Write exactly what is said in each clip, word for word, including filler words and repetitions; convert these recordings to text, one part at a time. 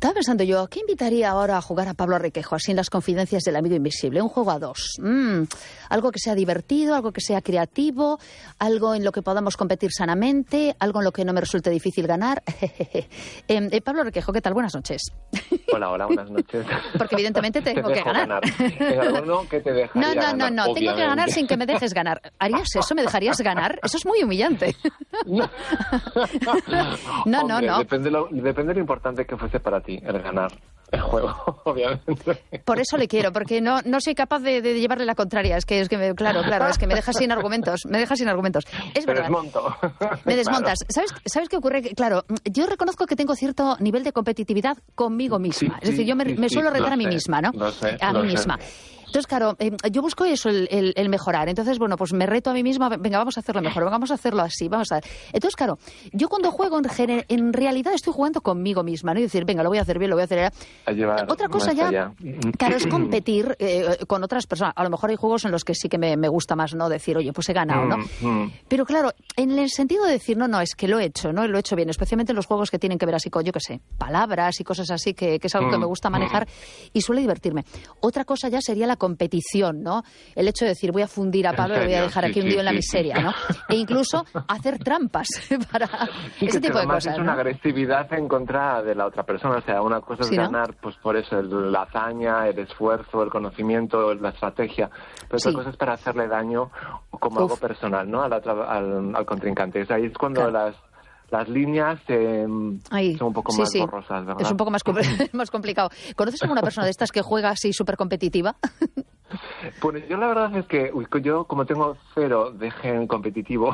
Estaba pensando yo, ¿qué invitaría ahora a jugar a Pablo Requejo, así en las confidencias del amigo invisible? Un juego a dos. Mm, algo que sea divertido, algo que sea creativo, algo en lo que podamos competir sanamente, algo en lo que no me resulte difícil ganar. eh, eh, Pablo Requejo, ¿qué tal? Buenas noches. Hola, hola, buenas noches. Porque evidentemente te tengo te que ganar. ganar. Es alguno que te dejaría no, no, ganar, no, no, tengo que ganar sin que me dejes ganar. ¿Harías eso? ¿Me dejarías ganar? Eso es muy humillante. No, no, Hombre, no, no. Depende lo, depende lo importante que fuese para ti el ganar el juego, obviamente. Por eso le quiero, porque no, no soy capaz de, de llevarle la contraria. Es que, es que me, claro, claro, es que me deja sin argumentos. Me deja sin argumentos. Es Te verdad. desmonto. Me desmontas. Claro. ¿Sabes, ¿Sabes qué ocurre? Claro, yo reconozco que tengo cierto nivel de competitividad conmigo misma. Sí, es decir, yo me, sí, me sí, suelo retar lo a mí sé, misma, ¿no? Lo sé, a lo mí sé. misma. Entonces, claro, eh, yo busco eso, el, el, el mejorar. Entonces, bueno, pues me reto a mí misma, venga, vamos a hacerlo mejor, vamos a hacerlo así, vamos a ver. Entonces, claro, yo cuando juego, en, gener- en realidad estoy jugando conmigo misma, ¿no? Y decir, venga, lo voy a hacer bien, lo voy a hacer... A llevar Otra cosa más ya, allá. claro, es competir eh, con otras personas. A lo mejor hay juegos en los que sí que me, me gusta más, ¿no? Decir, oye, pues he ganado, ¿no? Mm, mm. Pero claro, en el sentido de decir, no, no, es que lo he hecho, ¿no? Lo he hecho bien, especialmente en los juegos que tienen que ver así con, yo qué sé, palabras y cosas así, que, que es algo que me gusta manejar y suele divertirme. Otra cosa ya sería la competición, ¿no? El hecho de decir, voy a fundir a Pablo y lo voy a dejar Sí, aquí sí, hundido en la sí, miseria, sí. ¿no? E incluso hacer trampas para Sí, ese que tipo de además cosas, es ¿no? una agresividad en contra de la otra persona. O sea, una cosa es Sí, ¿no? ganar, pues por eso, el- la hazaña, el esfuerzo, el conocimiento, la estrategia. Pero Sí. otra cosa es para hacerle daño como Uf. algo personal, ¿no? Al, otra- al, al contrincante. Es ahí es cuando Claro. las las líneas eh, Ahí. son un poco Sí, más sí. borrosas, ¿verdad? Es un poco más, compl- más complicado. ¿Conoces alguna persona de estas que juega así súper competitiva? Pues yo la verdad es que uy, yo como tengo cero de gen competitivo,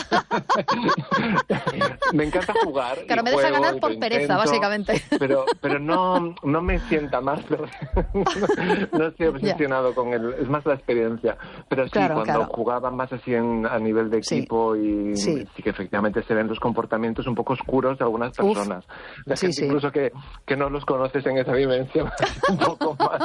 me encanta jugar. Claro, y me deja juego, ganar y por lo pereza, intento, básicamente. Pero pero no no me sienta más, pero no estoy obsesionado con el, es más la experiencia. Pero sí, Claro, cuando claro. jugaba más así en, a nivel de Sí, equipo y sí. sí que efectivamente se ven los comportamientos un poco oscuros de algunas Uf. personas. De Sí, gente sí. incluso que, que no los conoces en esa dimensión un poco más.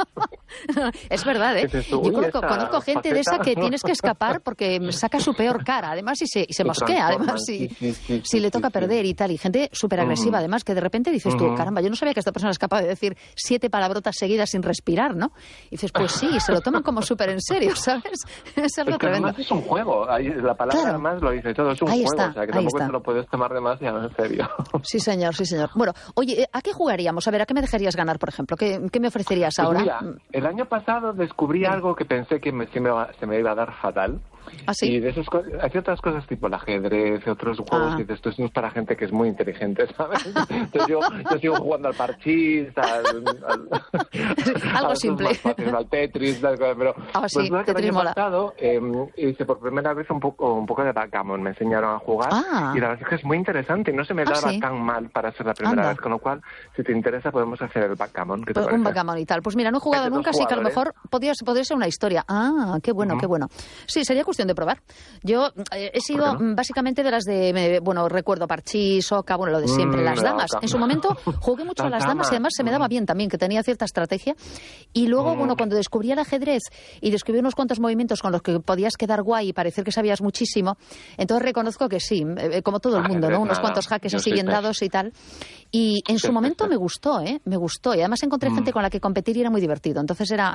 Es verdad, ¿eh? Dices tú, Yo "Uy, conozco, esta conozco gente de esa faceta". que tienes que escapar porque saca su peor cara, además, y se, y se Se mosquea, transforman, además, si, sí, sí, sí, si sí, le sí, toca sí. perder y tal. Y gente súper agresiva, Ujú. además, que de repente dices tú, Ujú. caramba, yo no sabía que esta persona es capaz de decir siete palabrotas seguidas sin respirar, ¿no? Y dices, pues sí, se lo toman como súper en serio, ¿sabes? Es algo Es que tremendo. además es un juego, ahí la palabra Claro. además lo dice todo, es un Ahí juego, está, o sea que ahí tampoco está. te lo puedes tomar demasiado en serio. Sí, señor, sí, señor. Bueno, oye, ¿a qué jugaríamos? A ver, ¿a qué me dejarías ganar, por ejemplo? ¿Qué, qué me ofrecerías Pues ahora? mira, el año pasado descubrí Dime. algo que pensé que me, se, me, va- se me iba a dar fatal. ¿Ah, sí? Y de esas cosas, hay otras cosas tipo el ajedrez, otros juegos Ah. que dices, esto es para gente que es muy inteligente, ¿sabes? Entonces yo, yo sigo jugando al parchís, al... al Algo a esos simple. más fáciles, al Tetris, tal cosa, pero... Ah, sí, pues resulta que el Tetris año mola. pasado eh, hice por primera vez un poco, un poco de backgammon, me enseñaron a jugar Ah. y la verdad es que es muy interesante y no se me Ah, daba sí. tan mal para ser la primera Anda. vez, con lo cual, si te interesa podemos hacer el backgammon. ¿Qué te Pues un parece? backgammon y tal. Pues mira, no he jugado Es de dos nunca, así que a lo jugadores. mejor podría, podría ser una historia. Ah, qué bueno, Ujú. qué bueno. Sí, sería cuestión de probar. Yo eh, he sido ¿Por qué no? mm, básicamente de las de, eh, bueno, recuerdo parchís, oca, bueno, lo de siempre, Mm, las la damas. oca. En su momento jugué mucho a Las las damas y damas, además se me daba mm. bien también, que tenía cierta estrategia. Y luego, Mm. bueno, cuando descubrí el ajedrez y descubrí unos cuantos movimientos con los que podías quedar guay y parecer que sabías muchísimo, entonces reconozco que sí, eh, como todo el mundo, ¿no? Ajedrez, Unos nada. cuantos jaques Yo así soy bien pez. dados y tal. Y en su Pez, momento pez, me pez. gustó, ¿eh? Me gustó. Y además encontré Mm. gente con la que competir y era muy divertido. Entonces era...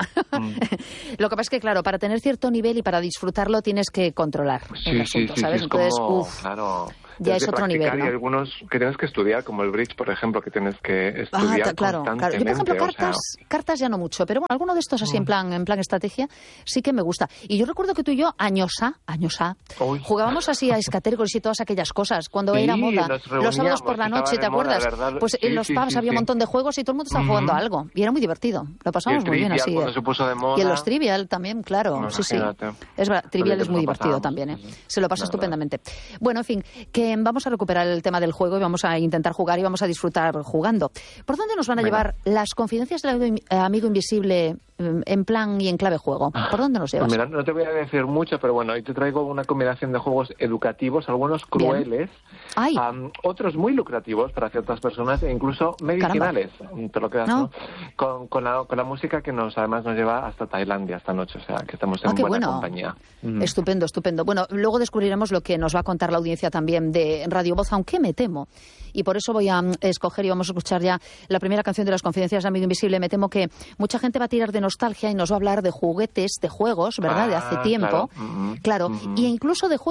Lo que pasa es que, claro, para tener cierto nivel y para disfrutarlo tienes que controlar el Sí, asunto, sí, sí, ¿sabes? sí, es Entonces, como, uff, claro, ya tienes es que otro nivel, practicar ¿no? y algunos que tienes que estudiar, como el bridge, por ejemplo, que tienes que Ah, estudiar ta- claro, claro. Yo, por constantemente. ejemplo, o sea, cartas, cartas ya no mucho, pero bueno, alguno de estos así en plan, en plan estrategia sí que me gusta. Y yo recuerdo que tú y yo, años A, años A, Uy. jugábamos así a escategories y todas aquellas cosas, cuando Sí, era moda. nos Los sábados por la reuníamos, noche, estaba ¿te de moda, acuerdas? ¿verdad? Pues en Sí, los sí, pubs sí, había un sí. montón de juegos y todo el mundo estaba Ujú. jugando a algo. Y era muy divertido. Lo Y pasamos el muy bien Trivial, así. cuando eh. se puso de moda. Y en los Trivial también, claro. No, sí, sí. imagínate. Es verdad, Trivial Lo es bien muy que nos lo divertido pasábamos. también, ¿eh? Sí, sí. Se lo pasa La verdad. estupendamente. Bueno, en fin, que vamos a recuperar el tema del juego y vamos a intentar jugar y vamos a disfrutar jugando. ¿Por dónde nos van a Venga. llevar las confidencias del amigo, eh, amigo invisible eh, en plan y en clave juego? ¿Por dónde nos llevas? Pues mira, no te voy a decir mucho, pero bueno, hoy te traigo una combinación de juegos educativos, algunos crueles, Ay. um, otros muy lucrativos para ciertas personas e incluso medicinales, te lo quedas, No. ¿no? Con, con, la, con la música que nos además nos lleva hasta Tailandia esta noche, o sea, que estamos en Ah, qué buena bueno. compañía. Mm. Estupendo, estupendo. Bueno, luego descubriremos lo que nos va a contar la audiencia también de Radio Voz, aunque me temo, y por eso voy a escoger y vamos a escuchar ya la primera canción de las Confidencias de Amigo Invisible, me temo que mucha gente va a tirar de nostalgia y nos va a hablar de juguetes, de juegos, ¿verdad?, ah, de hace tiempo. Claro, uh-huh. claro Uh-huh. y incluso de juegos